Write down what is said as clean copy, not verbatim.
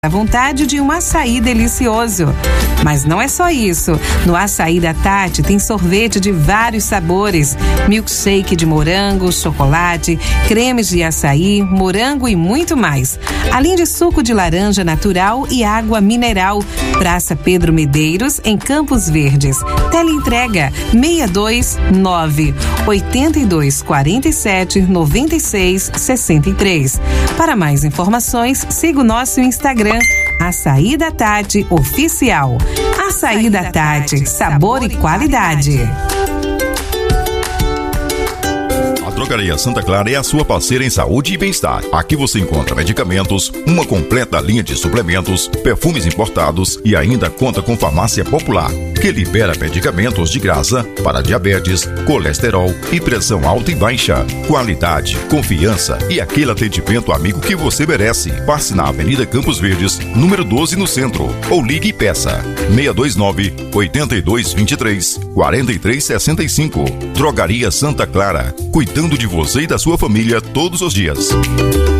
a vontade de um açaí delicioso. Mas não é só isso. No açaí da Tati tem sorvete de vários sabores, milkshake de morango, chocolate, cremes de açaí, morango e muito mais. Além de suco de laranja natural e água mineral. Praça Pedro Medeiros, em Campos Verdes. Teleentrega 629 8247 96 63. Para mais informações, siga o nosso Instagram, Açaí da Tati Oficial. Açaí da Tati, sabor e qualidade. A Drogaria Santa Clara é a sua parceira em saúde e bem-estar. Aqui você encontra medicamentos, uma completa linha de suplementos, perfumes importados e ainda conta com farmácia popular, que libera medicamentos de graça para diabetes, colesterol e pressão alta e baixa. Qualidade, confiança e aquele atendimento amigo que você merece. Passe na Avenida Campos Verdes, número 12 no centro. Ou ligue e peça 629 8223 4365. Drogaria Santa Clara, cuidando de você e da sua família todos os dias.